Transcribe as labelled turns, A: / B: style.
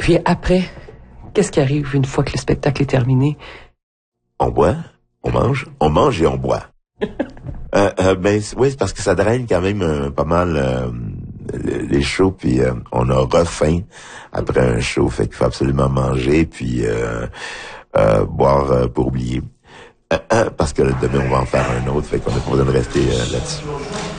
A: puis après, qu'est-ce qui arrive une fois que le spectacle est terminé?
B: On boit, on mange et on boit. Ben oui, c'est parce que ça draine quand même pas mal les shows, puis on a refaim après un show, fait qu'il faut absolument manger puis boire pour oublier. Parce que demain on va en faire un autre, fait qu'on n'a pas besoin de rester là-dessus.